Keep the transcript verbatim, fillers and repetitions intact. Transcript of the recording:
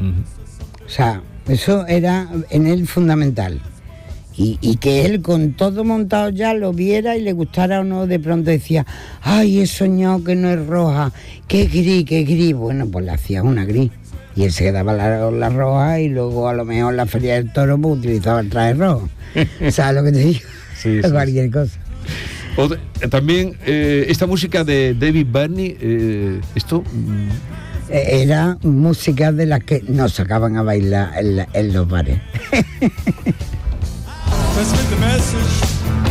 O sea, eso era en él fundamental. Y, y que él con todo montado ya lo viera y le gustara o no, de pronto decía, ay, he soñado que no es roja, que gris, que gris. Bueno, pues le hacía una gris. Y él se quedaba la, la roja y luego a lo mejor la Feria del Toro pues utilizaba el traje rojo. ¿Sabes lo que te digo? Sí, sí, cualquier cosa. O de, también eh, esta música de David Byrne, eh, esto... Era música de las que nos sacaban a bailar en, la, en los bares. Transmit the message